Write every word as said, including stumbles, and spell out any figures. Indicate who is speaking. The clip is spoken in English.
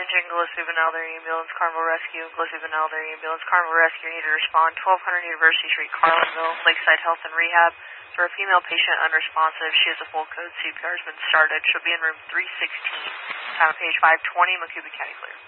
Speaker 1: engine, Gillespie Benalder Ambulance, Carmel Rescue, Gillespie Benalder Ambulance, Carmel Rescue, need to respond, twelve hundred University Street, Carlinville, Lakeside Health and Rehab, for a female patient unresponsive. She has a full code, C P R has been started. She'll be in room three sixteen, time of page five twenty, Macomb County clear.